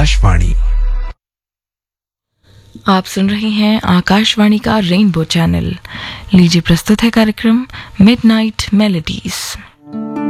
आकाशवाणी। आप सुन रहे हैं आकाशवाणी का रेनबो चैनल। लीजिए प्रस्तुत है कार्यक्रम मिडनाइट मेलोडीज।